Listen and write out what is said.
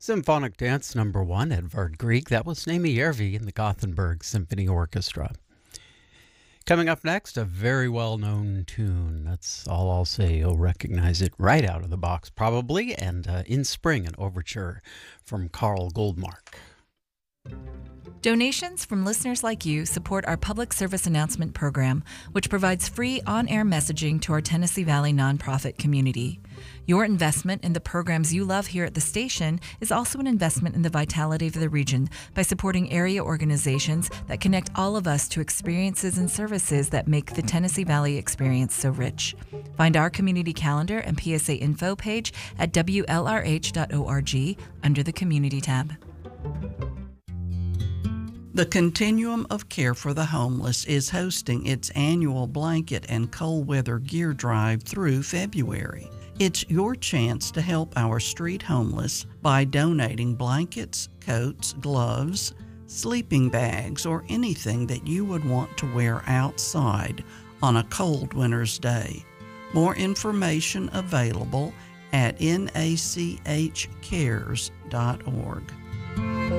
Symphonic Dance Number 1, Edvard Grieg. That was Naomi Järvi in the Gothenburg Symphony Orchestra. Coming up next, a very well-known tune. That's all I'll say. You'll recognize it right out of the box, probably. And In Spring, an overture from Carl Goldmark. Donations from listeners like you support our public service announcement program, which provides free on-air messaging to our Tennessee Valley nonprofit community. Your investment in the programs you love here at the station is also an investment in the vitality of the region by supporting area organizations that connect all of us to experiences and services that make the Tennessee Valley experience so rich. Find our community calendar and PSA info page at WLRH.org under the Community tab. The Continuum of Care for the Homeless is hosting its annual blanket and cold weather gear drive through February. It's your chance to help our street homeless by donating blankets, coats, gloves, sleeping bags, or anything that you would want to wear outside on a cold winter's day. More information available at nachcares.org.